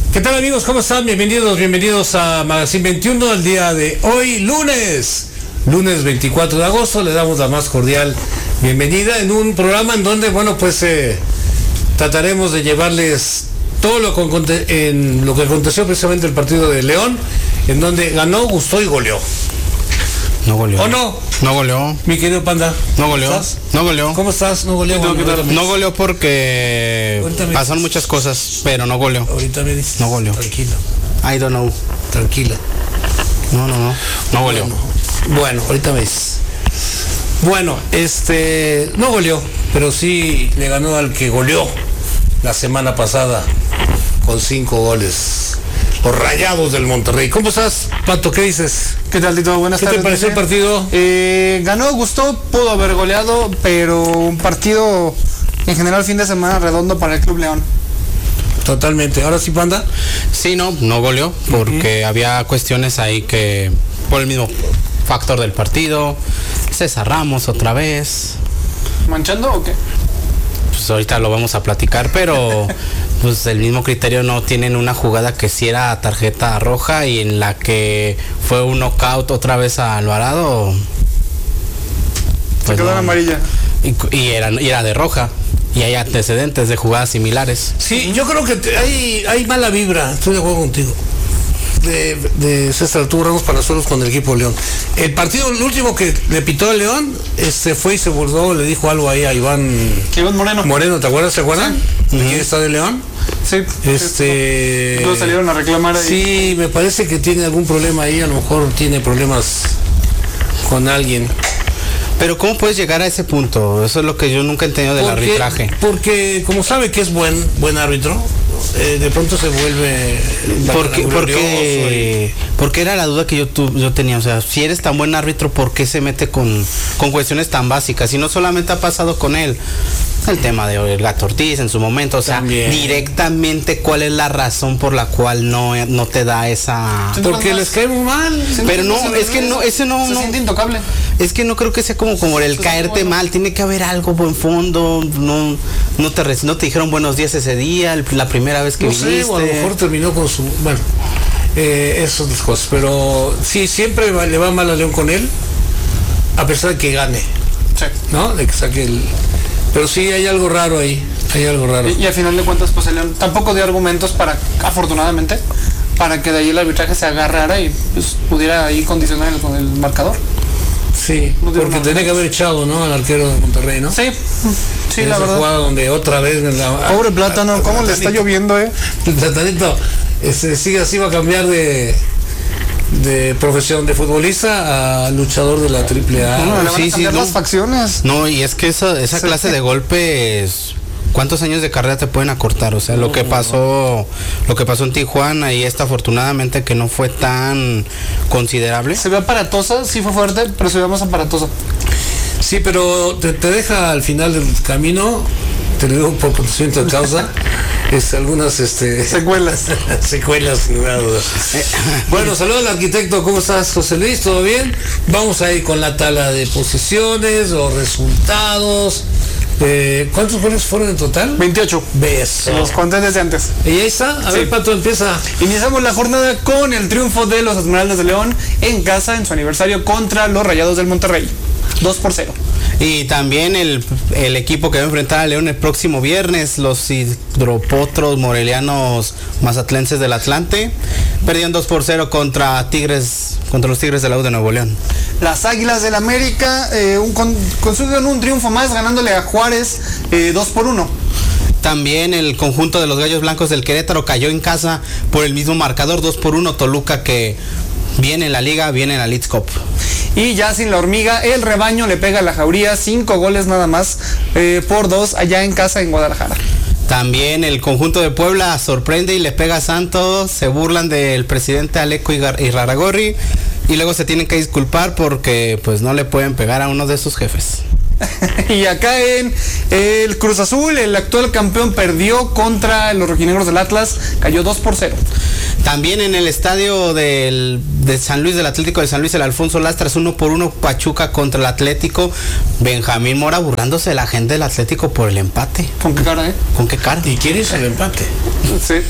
¿Qué tal, amigos? ¿Cómo están? Bienvenidos a Magazine 21, el día de hoy, lunes 24 de agosto. Le damos la más cordial bienvenida en un programa en donde, trataremos de llevarles todo lo que aconteció precisamente el partido de León, en donde ganó, gustó y goleó. No goleó. ¿O no? No goleó. Mi querido Panda. No goleó. ¿Estás? No goleó. ¿Cómo estás? No goleó. No goleó porque pasaron muchas cosas, pero no goleó. Ahorita me dices. No goleó. Tranquilo. I don't know. Tranquila. No goleó. Bueno, ahorita me dices. No goleó, pero sí le ganó al que goleó la semana pasada con 5 goles. Los Rayados del Monterrey. ¿Cómo estás, Pato? ¿Qué dices? ¿Qué tal, Tito? Buenas tardes. ¿Qué te pareció el partido? Ganó, gustó, pudo haber goleado, pero un partido en general fin de semana redondo para el Club León. Totalmente. ¿Ahora sí, Panda? Sí, no goleó porque había cuestiones ahí que por el mismo factor del partido. César Ramos otra vez. ¿Manchando o qué? Pues ahorita lo vamos a platicar, pero pues el mismo criterio no tienen una jugada que sí era tarjeta roja y en la que fue un knockout otra vez a Alvarado. Se quedó en amarilla. Y era de roja. Y hay antecedentes de jugadas similares. Sí, yo creo que hay mala vibra, estoy de acuerdo contigo. De César Arturo Ramos Palazuelos con el equipo de León. El partido, el último que le pitó a León, fue y se bordó, le dijo algo ahí a Iván Moreno, ¿te acuerdas? ¿Se acuerdan? Sí. ¿Quién está de León? Sí. Todos salieron a reclamar ahí. Sí, me parece que tiene algún problema ahí, a lo mejor tiene problemas con alguien. Pero ¿cómo puedes llegar a ese punto? Eso es lo que yo nunca he entendido del arbitraje. Porque como sabe que es buen árbitro, de pronto se vuelve porque era la duda que yo tenía. O sea, si eres tan buen árbitro, ¿por qué se mete con cuestiones tan básicas? Y no solamente ha pasado con él, el tema de el Gato Ortiz en su momento. O sea, también directamente, ¿cuál es la razón por la cual no te da esa? Porque les cae muy mal. Pero no, es que no, ese no. Se siente intocable. Es que no creo que sea como el caerte mal. Tiene que haber algo en fondo. No te dijeron buenos días ese día, la primera vez que viniste. O a lo mejor terminó con su... esas cosas. Pero sí, siempre le va mal a León con él, a pesar de que gane. Sí. ¿No? De que saque el... Pero sí, hay algo raro ahí. Y al final de cuentas, pues el León tampoco dio argumentos afortunadamente, para que de ahí el arbitraje se agarrara y pues, pudiera ahí condicionar con el marcador. Sí, porque tenía que haber echado, ¿no? Al arquero de Monterrey, ¿no? Sí, en la esa verdad. Jugada donde otra vez... Pobre Plátano, ¿cómo le está lloviendo, El Platanito sigue así, va a cambiar de profesión de futbolista a luchador de la AAA. No, le van a cambiar las facciones. No, y es que esa clase de golpes... ¿Cuántos años de carrera te pueden acortar? O sea, lo que pasó en Tijuana y afortunadamente que no fue tan considerable. Se ve aparatosa, sí fue fuerte, pero se ve más aparatosa. Sí, pero te deja al final del camino, te lo digo por conocimiento de causa, algunas secuelas. Secuelas, sin duda. Bueno, saludos al arquitecto, ¿cómo estás, José Luis? ¿Todo bien? Vamos a ir con la tabla de posiciones, los resultados. ¿Cuántos goles fueron en total? 28. Beso. Los conté desde antes. ¿Y ahí está? A ver, Pato, empieza. Iniciamos la jornada con el triunfo de los Esmeraldas de León en casa en su aniversario contra los Rayados del Monterrey. 2-0. Y también el equipo que va a enfrentar a León el próximo viernes, los hidropotros morelianos mazatlenses del Atlante, perdieron 2-0 contra los Tigres de la U de Nuevo León. Las Águilas del América consiguieron un triunfo más ganándole a Juárez 2-1. También el conjunto de los Gallos Blancos del Querétaro cayó en casa por el mismo marcador 2-1. Toluca, que viene en la liga, viene en la Leagues Cup. Y ya sin la hormiga, el rebaño le pega a la Jauría 5 goles nada más por 2 allá en casa en Guadalajara. También el conjunto de Puebla sorprende y le pega a Santos. Se burlan del presidente Aleco Irarrágorri y luego se tienen que disculpar porque pues no le pueden pegar a uno de sus jefes. Y acá en el Cruz Azul, el actual campeón perdió contra los rojinegros del Atlas, cayó 2-0. También en el estadio de San Luis, del Atlético de San Luis, el Alfonso Lastras, 1-1, Pachuca contra el Atlético. Benjamín Mora burlándose de la gente del Atlético por el empate. ¿Con qué cara, ¿Con qué cara? ¿Y quién hizo el empate? Sí.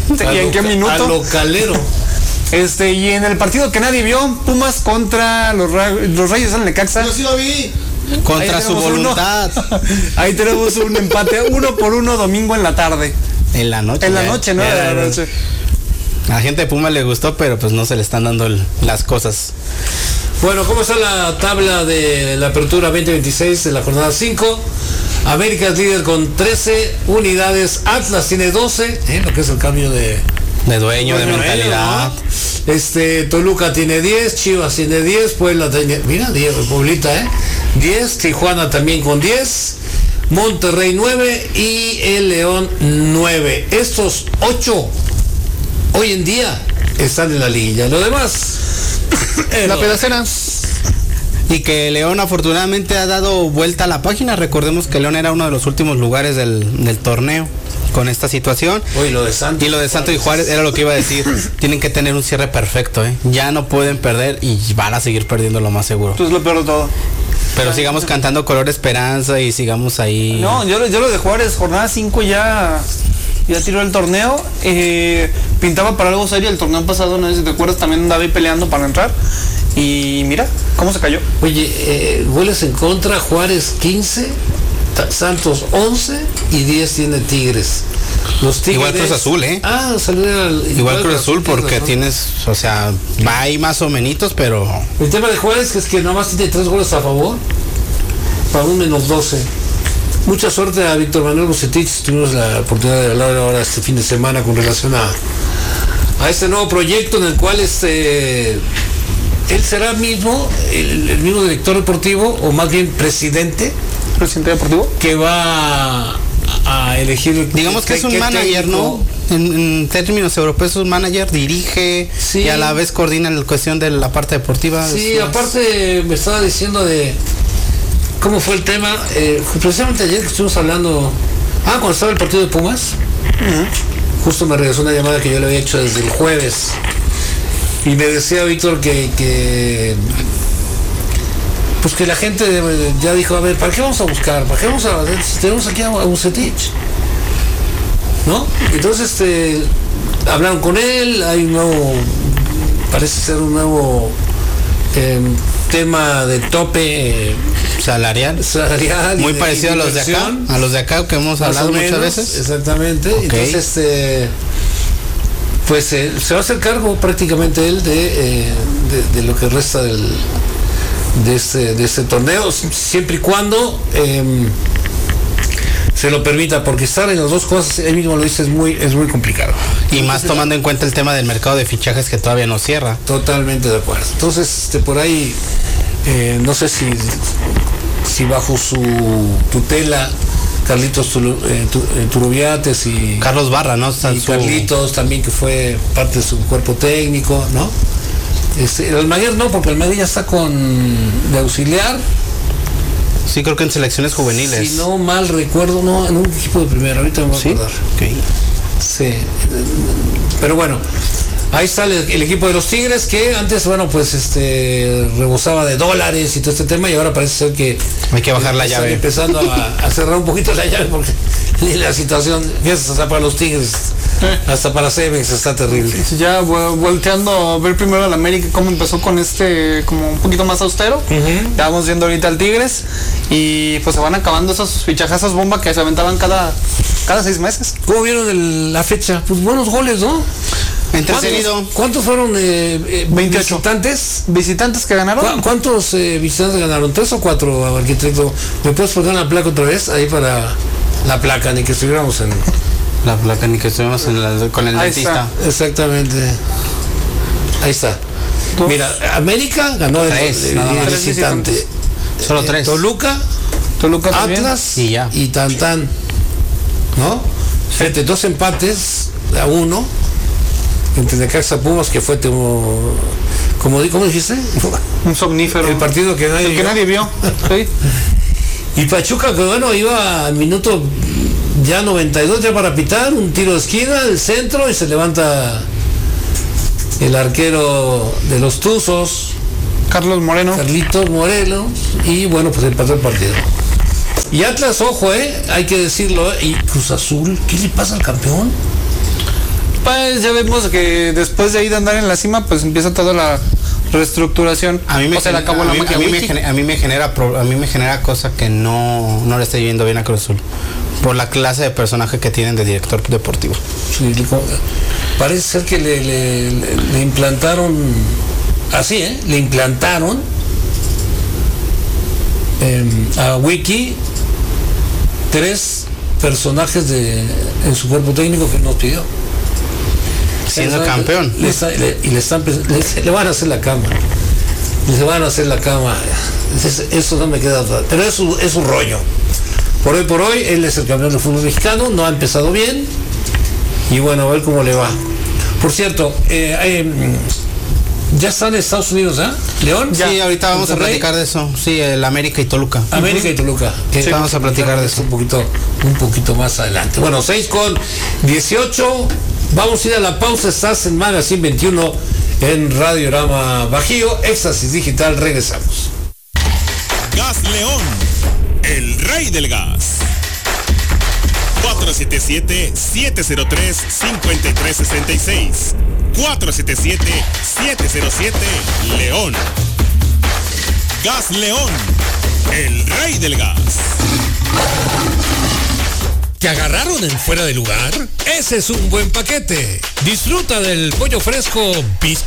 ¿Y en qué minuto? A lo calero. Y en el partido que nadie vio, Pumas contra los Rayos del Necaxa. Yo sí lo vi. Contra su voluntad. Ahí tenemos un empate 1-1 domingo en la tarde. En la noche. En la noche, ¿no? A la gente de Pumas le gustó, pero pues no se le están dando las cosas. Bueno, ¿cómo está la tabla de la apertura 2026 de la jornada 5? América es líder con 13 unidades, Atlas tiene 12, lo que es el cambio de dueño, de mentalidad. ¿No? Toluca tiene 10, Chivas tiene 10, Puebla tiene, mira, 10, Pueblita, 10, Tijuana también con 10, Monterrey 9 y el León 9. Estos 8 hoy en día están en la liguilla. Lo demás, la pedacera. Y que León afortunadamente ha dado vuelta a la página. Recordemos que León era uno de los últimos lugares del torneo con esta situación. Oye, lo de Santos. Y lo de Santos y Juárez era lo que iba a decir. Tienen que tener un cierre perfecto, Ya no pueden perder y van a seguir perdiendo lo más seguro. Esto es lo peor de todo. Pero sigamos cantando Color Esperanza y sigamos ahí. No, yo lo de Juárez, jornada 5 ya tiró el torneo. Pintaba para algo serio el torneo pasado, no sé si te acuerdas, también andaba ahí peleando para entrar. Y mira, ¿cómo se cayó? Oye, goles en contra, Juárez 15, Santos 11 y 10 tiene Tigres. Los Tigres. Igual Cruz Azul, Igual Cruz Azul porque tienes, va ahí más o menos, pero... El tema de Juárez es que nomás tiene 3 goles a favor, para un -12. Mucha suerte a Víctor Manuel Bucetich, tuvimos la oportunidad de hablar ahora este fin de semana con relación a este nuevo proyecto en el cual él será mismo, el mismo director deportivo, o más bien presidente deportivo, que va a elegir. Digamos que es un manager, técnico, ¿no? En términos europeos, un manager dirige, sí, y a la vez coordina la cuestión de la parte deportiva. Sí, aparte me estaba diciendo de cómo fue el tema, precisamente ayer que estuvimos hablando, cuando estaba el partido de Pumas, justo me regresó una llamada que yo le había hecho desde el jueves. Y me decía Víctor que la gente ya dijo, a ver, ¿para qué vamos a buscar? ¿Para qué vamos a ver si tenemos aquí a Bucetich? ¿No? Entonces hablaron con él, hay un nuevo, parece ser un nuevo tema de tope salarial muy parecido a los de acá que hemos hablado muchas veces. Exactamente. Okay. Entonces pues se va a hacer cargo prácticamente él de lo que resta de este torneo, siempre y cuando se lo permita, porque estar en las dos cosas, él mismo lo dice, es muy complicado. Y más tomando en cuenta el tema del mercado de fichajes que todavía no cierra. Totalmente de acuerdo. Entonces, por ahí, no sé si bajo su tutela, Carlitos Turubiates y Carlos Barra, ¿no? Y Carlitos también, que fue parte de su cuerpo técnico, ¿no? El Almaguer no, porque el Almaguer ya está de auxiliar. Sí, creo que en selecciones juveniles. Si no mal recuerdo, no, en un equipo de primera, ahorita me voy a acordar. Okay. Sí, pero bueno, ahí está el equipo de los Tigres, que antes, rebosaba de dólares y todo este tema, y ahora parece ser que hay que bajar la llave. Empezando a cerrar un poquito la llave, porque la situación, hasta para los Tigres, hasta para Cemex está terrible. Ya volteando a ver primero al América, cómo empezó con como un poquito más austero. Ya vamos viendo ahorita al Tigres, y pues se van acabando esos fichajazos bomba que se aventaban cada 6 meses. ¿Cómo vieron la fecha? Pues buenos goles, ¿no? Entretenido. ¿Cuántos fueron 28 visitantes que ganaron? ¿Cuántos visitantes ganaron? ¿3 o 4, arquitecto? ¿Me puedes poner la placa otra vez? Ahí para la placa, ni que estuviéramos en... La placa, ni que estuviéramos con el dentista. Exactamente. Ahí está. Mira, América ganó el visitante. Solo 3. Toluca Atlas y Tantán, ¿no? Fíjate, 2 empates a 1 entre Necaxa Pumas, que fue ¿cómo dijiste? Un somnífero. El partido que nadie vio. Sí. Y Pachuca, que iba al minuto ya 92 ya para pitar, un tiro de esquina, el centro, y se levanta el arquero de los Tuzos, Carlitos Moreno, y pues empató el partido. Y Atlas, ojo, hay que decirlo, y Cruz Azul, ¿qué le pasa al campeón? Pues ya vemos que después de ahí de andar en la cima, pues empieza toda la reestructuración. A mí me genera cosa que no le esté yendo bien a Cruz Azul por la clase de personaje que tienen de director deportivo. Sí, parece ser que le implantaron así, le implantaron a Wiki 3 personajes en su cuerpo técnico que nos pidió. Siendo campeón. Le van a hacer la cama. Le van a hacer la cama. Eso no me queda duda. Pero es un rollo. Por hoy, él es el campeón del fútbol mexicano. No ha empezado bien. Y bueno, a ver cómo le va. Por cierto, ya están en Estados Unidos, León. Sí, ahorita vamos a platicar de eso. Sí, el América y Toluca. América y Toluca. Sí, vamos a platicar de eso un poquito más adelante. Bueno, 6:18. Vamos a ir a la pausa. Estás en Magazine 21 en Radiorama Bajío. Éxtasis Digital. Regresamos. Gas León, el rey del gas. 477-703-5366. 477-707 León. Gas León, el rey del gas. ¿Te agarraron en fuera de lugar? Ese es un buen paquete. Disfruta del pollo fresco Biscuit